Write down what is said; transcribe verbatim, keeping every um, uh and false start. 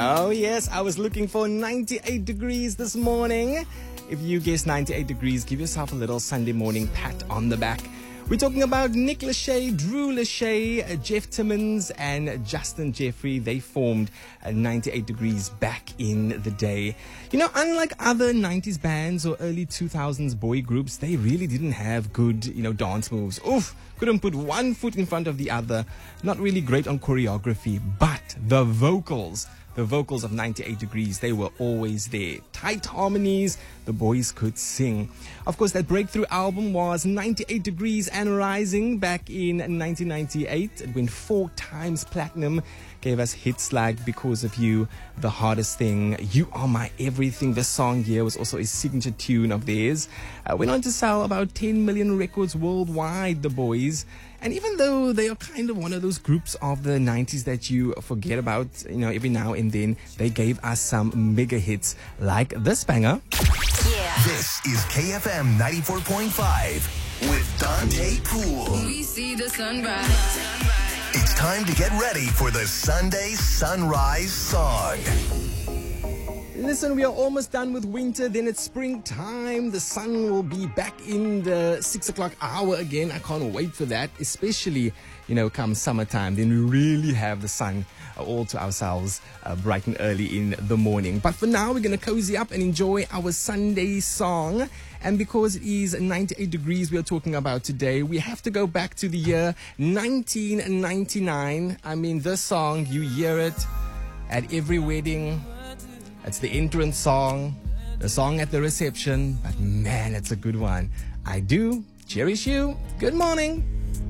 Oh yes, I was looking for ninety-eight degrees this morning. If you guessed ninety-eight degrees, give yourself a little Sunday morning pat on the back. We're talking about Nick Lachey, Drew Lachey, Jeff Timmons, and Justin Jeffrey. They formed ninety-eight degrees back in the day. You know, unlike other nineties bands or early two thousands boy groups, they really didn't have good, you know, dance moves. Oof, couldn't put one foot in front of the other. Not really great on choreography, but the vocals. The vocals of ninety-eight degrees, they were always there. Tight harmonies, the boys could sing. Of course, that breakthrough album was ninety-eight degrees and Rising back in nineteen ninety-eight. It went four times platinum, gave us hits like Because of You, The Hardest Thing, You Are My Everything. The song here was also a signature tune of theirs. Uh, went on to sell about ten million records worldwide, the boys. And even though they are kind of one of those groups of the nineties that you forget about, you know, every now and then, they gave us some mega hits like this banger. Yeah. This is K F M ninety-four point five with Dante Poole. We see the sunrise. It's time to get ready for the Sunday Sunrise Song. Listen, we are almost done with winter, then it's springtime. The sun will be back in the six o'clock hour again. I can't wait for that, especially, you know, come summertime. Then we really have the sun all to ourselves uh, bright and early in the morning. But for now, we're going to cozy up and enjoy our Sunday song. And because it is ninety-eight degrees we are talking about today, we have to go back to the year nineteen ninety-nine. I mean, this song, you hear it at every wedding. It's the entrance song, the song at the reception, but man, it's a good one. I do cherish you. Good morning.